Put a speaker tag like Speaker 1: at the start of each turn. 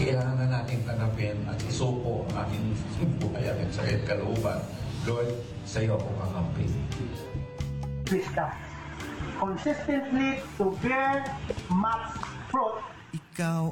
Speaker 1: kailangan na natin tanggapin at isuko ang ating buhay at sakit kalooban. Lord, sa iyo ako kakampi.
Speaker 2: Wisdom. Consistently to bear much fruit.
Speaker 3: Ikaw